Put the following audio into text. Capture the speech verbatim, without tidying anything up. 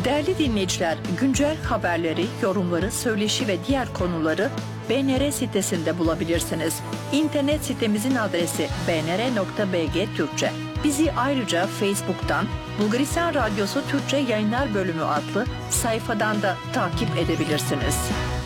Değerli dinleyiciler, güncel haberleri, yorumları, söyleşi ve diğer konuları B N R sitesinde bulabilirsiniz. İnternet sitemizin adresi b n r nokta b g Türkçe. Bizi ayrıca Facebook'tan Bulgaristan Radyosu Türkçe Yayınlar Bölümü adlı sayfadan da takip edebilirsiniz.